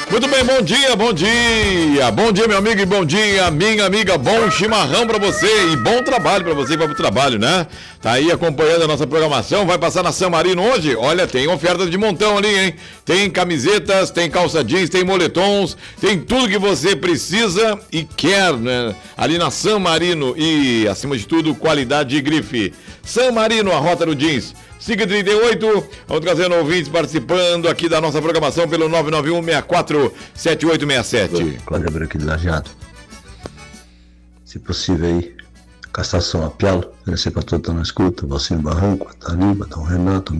Muito bem, bom dia, bom dia. Bom dia, meu amigo, e bom dia, minha amiga. Bom chimarrão pra você e bom trabalho pra você que vai pro trabalho, né? Tá aí acompanhando a nossa programação. Vai passar na San Marino hoje? Olha, tem oferta de montão ali, hein? Tem camisetas, tem calça jeans, tem moletons, tem tudo que você precisa e quer, né? Ali na San Marino e, acima de tudo, qualidade e grife. San Marino, a rota do jeans. Siga 38, vamos trazendo ouvintes participando aqui da nossa programação pelo 991-64-7867. Cláudio Branco de Lajeado. Se possível aí, castração a pialo, agradecer para todos que estão na escuta, Valcinho Barranco, Taliba, Dom Renato,